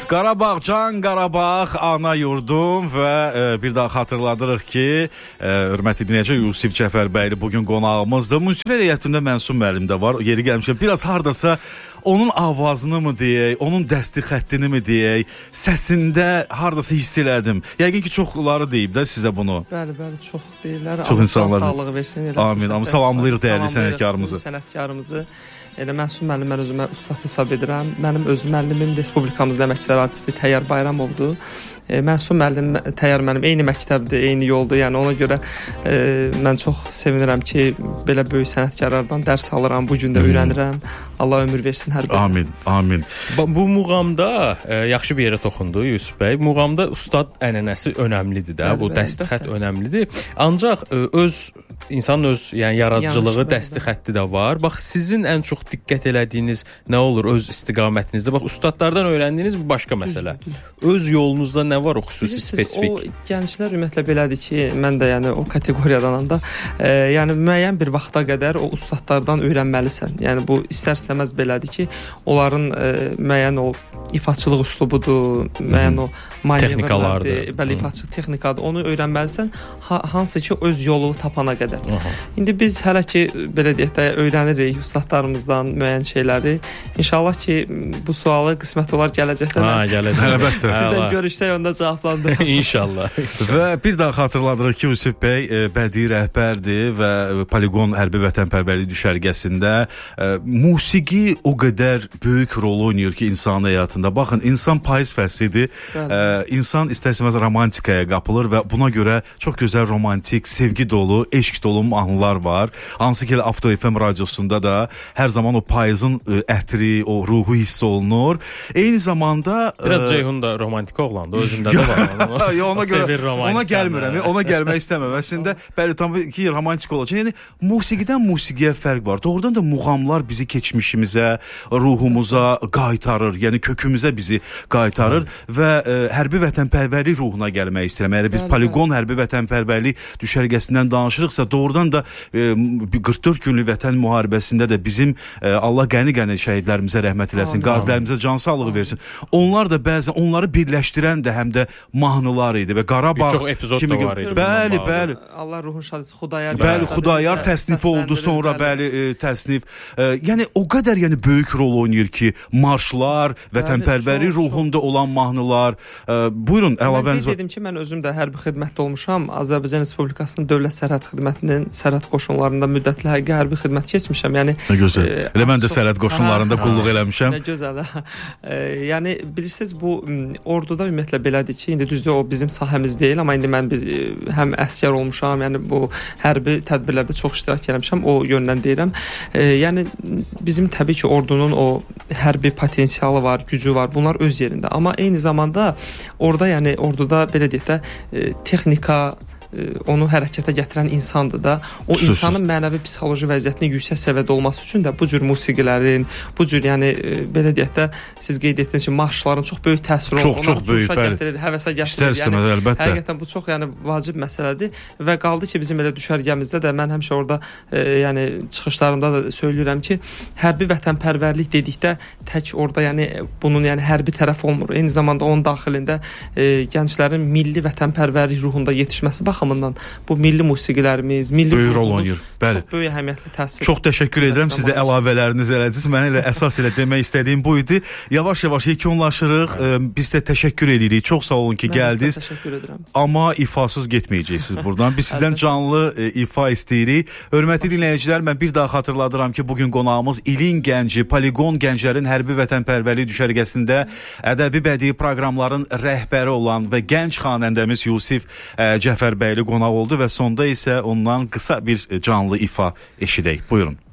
Qarabağ, Can Qarabağ, ana yurdum və bir daha xatırladırıq ki, hörmətli dinləyicilər, Yusif Cəfərbəyli bugün qonağımızdır. Musiqi heyətində Mənsum müəllim də var. Yeri gəlmişəm, biraz hardasa onun avazını mı deyək, onun dəsti xəttini mi deyək, səsində hardasa hiss elədim. Yəqin ki, çoxları deyib də sizə bunu. Bəli, çox deyirlər. Çox insanlar. Sağlığı versin. Amin. Amma salamlayırıq dəyərli sənətkarımızı. Sənətkarımızı. Elə Mənsum müəllim, mən özümə ustad hesab edirəm. Mənim öz müəllimim Respublikamızda əməkdar artisti Təyyar Bayramovdur. Mənsum müəllim, Təyyar müəllim eyni məktəbdir, eyni yoldur. Yəni ona görə mən çox sevinirəm ki, belə böyük sənətkarlardan dərs alıram, bu gün də öyrənirəm. Allah ömür versin hər birinə. Amin, amin. Bu muğamda yaxşı bir yerə toxundu Yusuf bəy. Muğamda ustad ənənəsi önəmlidir də, bu dəsti xətt önəmlidir. Ancaq insanın öz yəni yaradıcılığı, dəsti xətti də var. Bax, sizin ən çox diqqət elədiyiniz nə olur öz istiqamətinizdə? Bax, ustadlardan öyrəndiyiniz bu başqa məsələ. Öz yolunuzda nə var o xüsusi spesifik? O gənclər ümumiyyətlə belədir ki, mən də yəni o kateqoriyadan da yəni müəyyən bir vaxta qədər o ustadlardan öyrənməlisən. Yəni bu istər-istəməz belədir ki, onların müəyyən o ifaçılıq üslubudur, müəyyən o texnikalardır. Bəli, ifaçılıq texnikadır. Onu öyrənməlisən, hansı ki öz yolu tapana qədər. İndi biz hələ ki belə deyək də öyrənirik ustadlarımızdan müəyyən şeyləri. İnşallah ki bu sualı qismət olar gələcəkdə. Əlbəttə. Sizdən görüşsək onda cavablandırırıq. İnşallah. Və bir daha xatırladırıq ki, Yusuf bəy bədii rəhbərdir və Poligon Hərbi Vətənpərvərlik düşərgəsində musiqi o qədər böyük rol oynayır ki, insan həyatında. Baxın, insan payız fəslidir. İnsan istər-istəməz romantikaya qapılır və buna görə çox gözəl romantik, sevgi dolu, eşq dolu mahnılar var. Hansı ki, Avto FM radiosunda da hər zaman o payızın ətri, o ruhu hiss olunur. Eyni zamanda biraz Ceyhun da romantik oğlandı, özündə də var. Ona görə ona gəlmirəm, ona gəlmək istəmirəm. Əslində bəli, tam ki romantik olacaq. Yəni musiqidən musiqiyə fərq var. Doğrudan da muğamlar bizi keçmişimizə, ruhumuza qaytarır. Yəni kökümüzə bizi qaytarır və hərbi vətənpərvərlik ruhuna gəlmək istəyirəm. Əgər biz Poligon Hərbi Vətənpərvərlik düşərgəsindən danışırıqsa, doğrudan da 44 günlük vətən müharibəsində də bizim Allah qəni-qəni şəhidlərimizə rəhmət eləsin, qazilərimizə can sağlığı versin. Onlar da bəzən onları birləşdirən də həm də mahnılar idi və Qarabağ kimi var idi. Bəli. Allah ruhun şad etsin. Xudayar. Bəli, Xudayar təsnifi oldu sonra, bəli, təsnif. Yəni o qədər böyük rol oynayır ki, marşlar, vətənpərvərlik ruhunda olan mahnılar. Buyurun, əlavəniz var. Mən dedim ki, mən özüm də hərbi xidmətdə olmuşam. Azərbaycan Respublikasının Dövlət Sərhəd Xidmətinin sərhəd qoşunlarında müddətli hərbi xidmət keçmişəm. Yəni nə gözəl. Elə mən də sərhəd qoşunlarında qulluq eləmişəm. Nə gözəl. Yəni bilirsiniz, bu orduda ümumiyyətlə belədir ki, indi düzdür o bizim sahəmiz deyil, amma indi mən həm əsgər olmuşam, yəni bu hərbi tədbirlərdə çox iştirak etmişəm, o yöndən deyirəm. Yəni bizim təbii ki, ordunun o hərbi potensialı var, gücü var. Bunlar öz yerində. Amma eyni zamanda orduda belə deyək də texnika onu hərəkətə gətirən insandır da. O insanın mənəvi psixoloji vəziyyətinin yüksək səviyyədə olması üçün də bu cür musiqilərin, bu cür yəni belə deyək də siz qeyd etdiniz ki, marşların çox böyük təsiri olur. Çox böyük, bəli. Həvəsə gətirir. Yəni əlbəttə. Həqiqətən bu çox vacib məsələdir və qaldı ki, bizim elə düşərgəmizdə də mən həmişə orada yəni çıxışlarımda da söyləyirəm ki, hərbi vətənpərvərlik dedikdə tək orada yəni bunun yəni hərbi tərəf olmur. Eyni zamanda onun daxilində gənclərin milli vətənpərvərlik ruhunda yetişməsi baxımından bu milli musiqilərimiz, milli böyük rol oynayır. Bəli. Çox böyük əhəmiyyətli təsir. Çox təşəkkür edirəm. Siz də əlavələriniz elədiniz. Mən elə əsas elə demək istədiyim bu idi. Yavaş-yavaş yekunlaşırıq. Biz də təşəkkür edirik. Çox sağ olun ki, gəldiniz. Mən təşəkkür edirəm. Amma ifasız getməyəcəksiniz buradan. Biz sizdən canlı ifa istəyirik. Hörmətli dinləyicilər, mən bir daha xatırladıram ki, bugün qonağımız ilin gənci, Poligon Gənclərin Hərbi Vətənpərvərlik düşərgəsində ədəbi bədii proqramların rəhbəri olan və gənc xanəndəmiz Yusif Cəfərbəyli qonaq oldu və sonda isə ondan qısa bir canlı ifa eşidək. Buyurun.